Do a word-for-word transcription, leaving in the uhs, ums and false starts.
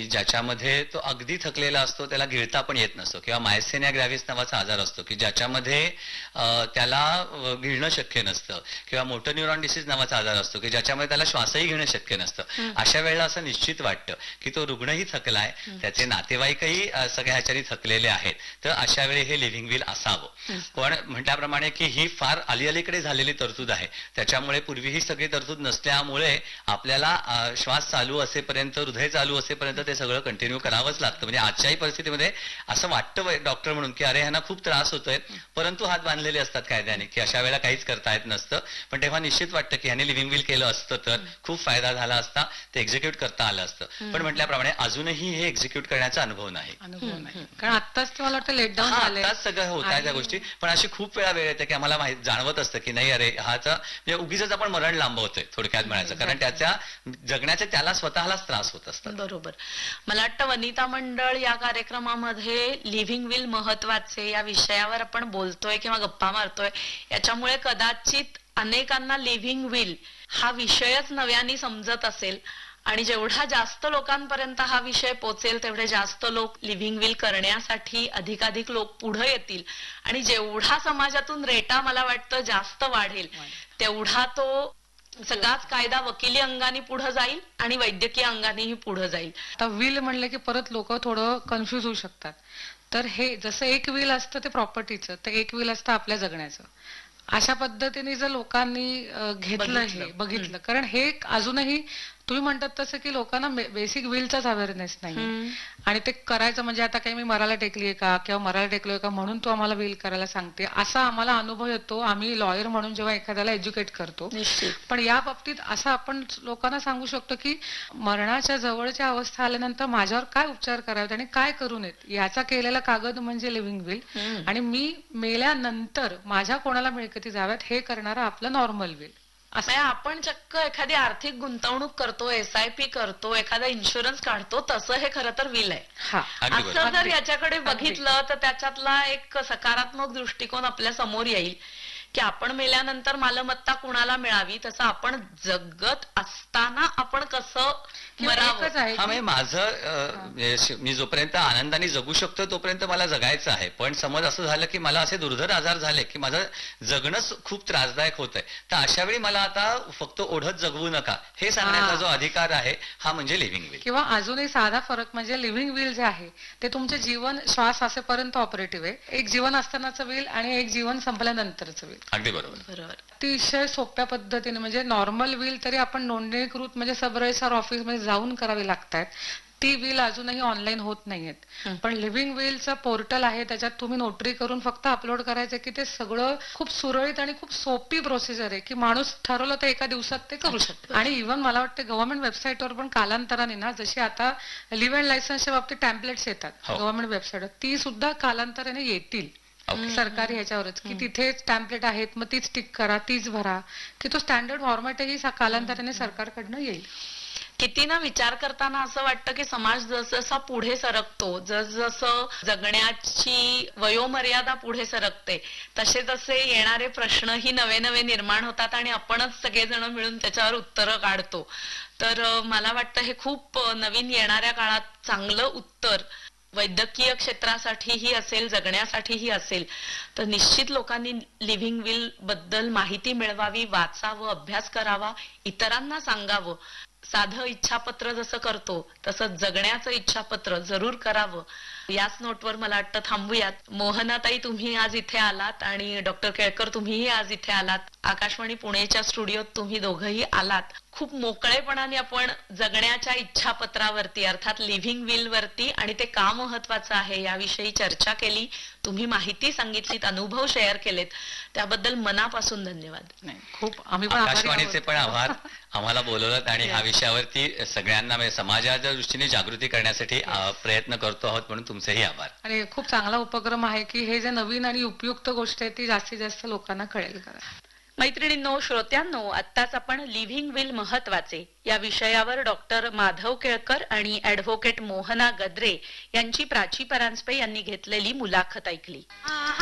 ज्याच्यामध्ये तो अगदी थकलेला असतो, त्याला गिळता पण येत नसतो, किंवा मायस्थेनिया ग्रॅव्हिस नावाचा आजार असतो की ज्याच्यामध्ये त्याला गिळणं शक्य नसतं, किंवा मोटर न्यूरॉन डिसीज नावाचा आजार असतो की ज्याच्यामध्ये त्याला श्वासही घेणं शक्य नसतं. अशा वेळेला असं निश्चित वाटतं की तो रुग्णही थकलाय, त्याचे नातेवाईकही सगळ्या ह्याच्यानी थकलेले आहेत, तर अशा वेळी हे लिव्हिंग विल असावं. पण म्हटल्याप्रमाणे की ही फार अलीअलीकडे झालेली तरतूद आहे, त्याच्यामुळे पूर्वी ही सगळी तरतूद नसल्यामुळे आपल्याला श्वास चालू असेपर्यंत, हृदय चालू असेपर्यंत ते सगळं कंटिन्यू करावंच लागतं. म्हणजे आजच्याही परिस्थितीमध्ये असं वाटतं डॉक्टर म्हणून की अरे ह्यांना खूप त्रास होतोय, परंतु हात बांधलेले असतात कायद्याने की अशा वेळेला काहीच करता येत नसतं. पण तेव्हा निश्चित वाटतं की ह्याने लिव्हिंग विल केलं असतं तर खूप फायदा झाला असता, ते एक्झिक्यूट करता आलं असतं. पण म्हटल्याप्रमाणे अजूनही हे एक्झिक्यूट करण्याचा अनुभव नाही, कारण आत्ताच मला वाटतं लेटडाऊन झालंय, आत्ताच सगळं होत आहे त्या गोष्टी. पण अशी खूप वेळा वेळ येते की आम्हाला माहित जाणवत असतं की नाही अरे हाचा म्हणजे उगीच आपण मरण लांबवतोय थोडक्यात म्हणायचं, कारण त्याच्या जगण्याचे त्याला स्वतःलाच त्रास होत असतात. बरोबर. मला वाटतं वनिता मंडळ या कार्यक्रमामध्ये लिव्हिंग विल महत्वाचे या विषयावर आपण बोलतोय किंवा गप्पा मारतोय, याच्यामुळे कदाचित अनेकांना लिव्हिंग विल हा विषयच नव्याने समजत असेल, आणि जेवढा जास्त लोकांपर्यंत हा विषय पोचेल तेवढे जास्त लोक लिव्हिंग विल करण्यासाठी अधिकाधिक लोक पुढे येतील, आणि जेवढा समाजातून रेटा मला वाटतं जास्त वाढेल तेवढा तो सगळाच कायदा वकिली अंगाने पुढे जाईल आणि वैद्यकीय अंगानेही पुढे जाईल. आता विल म्हणलं की परत लोक थोडं कन्फ्युज होऊ शकतात. तर हे जसं एक विल असतं ते प्रॉपर्टीचं, तर एक विल असतं आपल्या जगण्याचं. अशा पद्धतीने जर लोकांनी घेतलं, हे बघितलं, कारण हे अजूनही तुम्ही म्हणतात तसं की लोकांना बेसिक विलचाच अवेअरनेस नाही, आणि ते करायचं म्हणजे आता काही मी मराला टेकलीये का किंवा मराला टेकलोय का म्हणून तू आम्हाला विल करायला सांगते, असा आम्हाला अनुभव येतो आम्ही लॉयर म्हणून जेव्हा एखाद्याला एज्युकेट करतो. पण या बाबतीत असं आपण लोकांना सांगू शकतो की मरणाच्या जवळच्या अवस्था आल्यानंतर माझ्यावर काय उपचार करावेत आणि काय करू नयेत याचा केलेला कागद म्हणजे लिव्हिंग विल, आणि मी मेल्यानंतर माझ्या कोणाला मिळकती जाव्यात हे करणारा आपलं नॉर्मल विल. आपण चक्क एखादी आर्थिक गुंतवणूक करतो, एस आय पी करतो, एखादा इन्शुरन्स काढतो, तसं हे खरं तर विल आहे. असं जर याच्याकडे बघितलं तर त्याच्यातला एक सकारात्मक दृष्टिकोन आपल्या समोर येईल की आपण मेल्यानंतर मालमत्ता कुणाला मिळावी, तसं आपण जगत असताना आपण कसं मरावं. हा म्हणजे माझं मी जोपर्यंत आनंदाने जगू शकतो तोपर्यंत मला जगायचं आहे. पण समज असं झालं की मला असे दुर्धर आजार झाले की माझं जगणंच खूप त्रासदायक होतंय, तर अशा वेळी मला आता फक्त ओढत जगवू नका हे सांगण्याचा जो अधिकार आहे हा म्हणजे लिव्हिंग विल. किंवा अजूनही साधा फरक म्हणजे लिव्हिंग विल जे आहे ते तुमचे जीवन श्वास असेपर्यंत ऑपरेटिव्ह आहे, एक जीवन असतानाचं विल आणि एक जीवन संपल्यानंतरचं विल. अगदी बरोबर. बरोबर. अतिशय सोप्या पद्धतीने म्हणजे नॉर्मल विल तरी आपण नोंदणीकृत म्हणजे सब रजिस्ट्रार ऑफिस मध्ये जाऊन करावी लागतात, ती विल अजूनही ऑनलाईन होत नाहीयेत. पण लिव्हिंग विलचं पोर्टल आहे, त्याच्यात तुम्ही नोटरी करून फक्त अपलोड करायचं की ते सगळं खूप सुरळीत आणि खूप सोपी प्रोसिजर आहे की माणूस ठरवलं तर एका दिवसात ते करू शकतो. आणि इव्हन मला वाटतं गव्हर्नमेंट वेबसाईटवर पण कालांतराने ना, जशी आता लिव्ह अँड लायसन्सच्या बाबतीत टॅम्पलेट्स येतात गव्हर्नमेंट वेबसाईटवर, ती सुद्धा कालांतराने येतील सरकारी ह्याच्यावरच की तिथेच टॅम्पलेट आहेत, मग तीच टिक करा, तीच भरा, की तो स्टँडर्ड फॉर्मॅटही कालांतराने सरकारकडनं येईल. किती ना विचार करताना असं वाटतं की समाज जसजसा पुढे सरकतो, जसजसं जगण्याची वयोमर्यादा पुढे सरकते, तसे तसे येणारे प्रश्नही नवे नवे निर्माण होतात आणि आपणच सगळेजण मिळून त्याच्यावर उत्तरं काढतो. तर मला वाटतं हे खूप नवीन येणाऱ्या काळात चांगलं उत्तर वैद्यकीय क्षेत्रासाठीही असेल, जगण्यासाठीही असेल, तर निश्चित लोकांनी लिव्हिंग विल बद्दल माहिती मिळवावी, वाचावं, अभ्यास करावा, इतरांना सांगावं. साधं इच्छापत्र जसं करतो तसं जगण्याचं इच्छापत्र जरूर करावं. याच नोटवर मला वाटतं थांबूयात. मोहनाताई तुम्ही आज इथे आलात आणि डॉक्टर केळकर तुम्हीही आज इथे आलात. आकाशवाणी पुणेच्या स्टुडिओत तुम्ही दोघंही आलात. खूप मोकळेपणाने आपण जगण्याच्या इच्छापत्रावरती अर्थात लिव्हिंग विल वरती आणि ते का महत्वाचं आहे याविषयी चर्चा केली. तुम्ही माहिती सांगितलीत, अनुभव शेअर केलेत, त्याबद्दल मनापासून धन्यवाद. खूप आम्ही पण आकाशवाणीचे पण आभार, आम्हाला बोलवलं आणि ह्या विषयावरती सगळ्यांना म्हणजे समाजाच्या दृष्टीने जागृती करण्यासाठी प्रयत्न करतो आहोत, म्हणून तुमचेही आभार. आणि खूप चांगला उपक्रम आहे की हे जे नवीन आणि उपयुक्त गोष्ट आहे ती जास्तीत जास्त लोकांना कळेल. करा मैत्रिणींनो, श्रोत्यांनो, आत्ताच आपण लिव्हिंग विल महत्वाचे या विषयावर डॉक्टर माधव केळकर आणि ऍडव्होकेट मोहना गद्रे यांची प्राची परांजपे यांनी घेतलेली मुलाखत ऐकली.